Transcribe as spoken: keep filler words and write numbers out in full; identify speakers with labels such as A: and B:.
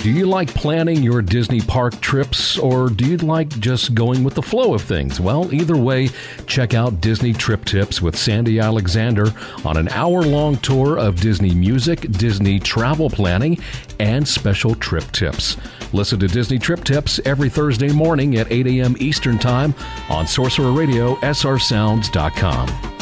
A: Do you like planning your Disney park trips, or do you like just going with the flow of things? Well, either way, check out Disney Trip Tips with Sandy Alexander on an hour-long tour of Disney music, Disney travel planning, and special trip tips. Listen to Disney Trip Tips every Thursday morning at eight a.m. Eastern Time on Sorcerer Radio, S R sounds dot com.